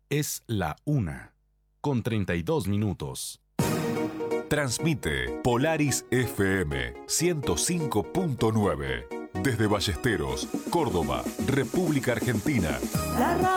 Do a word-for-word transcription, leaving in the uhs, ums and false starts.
Es la una, con treinta y dos minutos. Transmite Polaris F M ciento cinco punto nueve desde Ballesteros, Córdoba, República Argentina. La